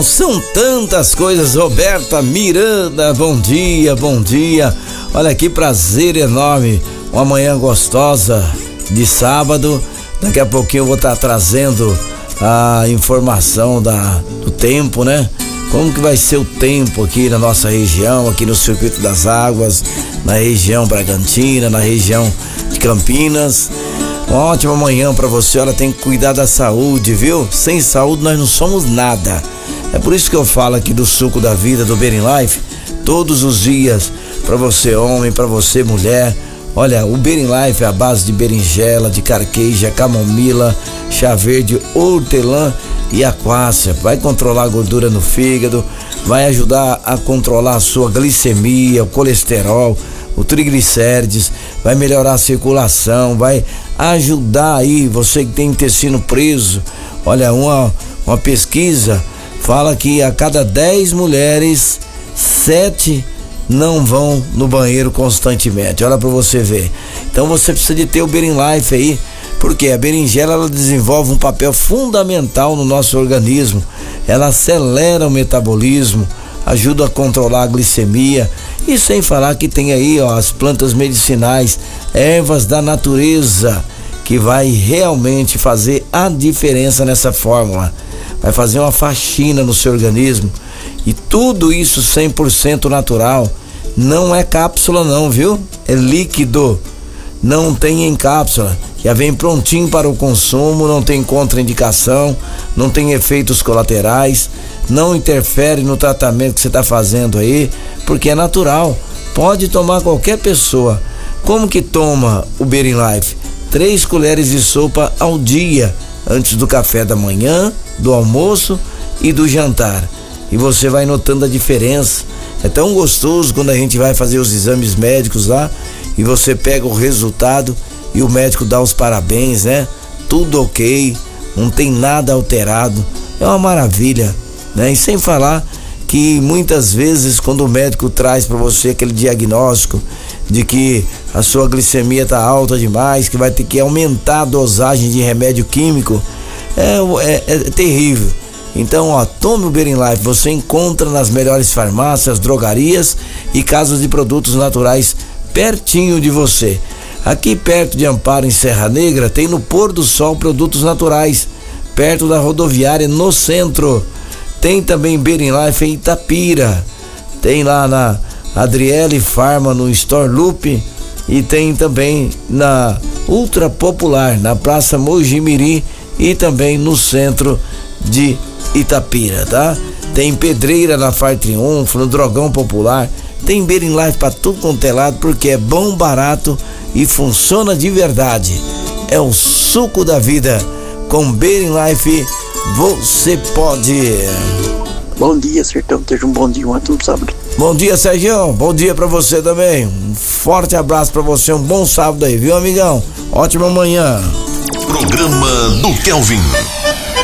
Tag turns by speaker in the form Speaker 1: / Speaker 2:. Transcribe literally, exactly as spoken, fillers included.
Speaker 1: São tantas coisas. Roberta Miranda, bom dia, bom dia. Olha que prazer enorme, uma manhã gostosa de sábado. Daqui a pouquinho eu vou estar trazendo a informação da, do tempo, né? Como que vai ser o tempo aqui na nossa região, aqui no Circuito das Águas, na região Bragantina, na região de Campinas. Uma ótima manhã para você. Olha, tem que cuidar da saúde, viu? Sem saúde nós não somos nada. É por isso que eu falo aqui do suco da vida, do Bering Life, todos os dias, para você homem, para você mulher. Olha, o Bering Life é a base de berinjela, de carqueja, camomila, chá verde, hortelã e aquácia. Vai controlar a gordura no fígado, vai ajudar a controlar a sua glicemia, o colesterol, o triglicérides, vai melhorar a circulação, vai ajudar aí você que tem intestino preso. Olha, uma, uma pesquisa fala que a cada dez mulheres, sete não vão no banheiro constantemente. Olha para você ver. Então você precisa de ter o Bering Life aí, porque a berinjela ela desenvolve um papel fundamental no nosso organismo. Ela acelera o metabolismo, ajuda a controlar a glicemia, e sem falar que tem aí, ó, as plantas medicinais, ervas da natureza, que vai realmente fazer a diferença nessa fórmula. Vai fazer uma faxina no seu organismo, e tudo isso cem por cento natural. Não é cápsula não, viu? É líquido, não tem em cápsula, já vem prontinho para o consumo, não tem contraindicação, não tem efeitos colaterais, não interfere no tratamento que você está fazendo aí, porque é natural, pode tomar qualquer pessoa. Como que toma o Bering Life? Três colheres de sopa ao dia, antes do café da manhã, do almoço e do jantar, e você vai notando a diferença. É tão gostoso quando a gente vai fazer os exames médicos lá e você pega o resultado e o médico dá os parabéns, né? Tudo ok, não tem nada alterado, é uma maravilha, né? E sem falar que muitas vezes quando o médico traz para você aquele diagnóstico de que a sua glicemia tá alta demais, que vai ter que aumentar a dosagem de remédio químico, é, é, é terrível. Então, ó, tome o Bering Life, você encontra nas melhores farmácias, drogarias e casas de produtos naturais pertinho de você. Aqui perto de Amparo, em Serra Negra, tem no Pôr do Sol Produtos Naturais, perto da rodoviária, no centro. Tem também Bering Life em Itapira, tem lá na Adriele Farma, no Store Loop, e tem também na Ultra Popular, na Praça Mojimirim, e também no centro de Itapira, tá? Tem Pedreira na Far Triunfo, no Drogão Popular. Tem Bering Life para tudo quanto é lado, porque é bom, barato e funciona de verdade. É o suco da vida. Com Bering Life você pode.
Speaker 2: Bom dia, Sertão, seja um bom dia, um ótimo sábado.
Speaker 1: Bom dia, Sergião, bom dia pra você também. Um forte abraço pra você, um bom sábado aí, viu, amigão? Ótima manhã.
Speaker 3: Programa do Kelvin.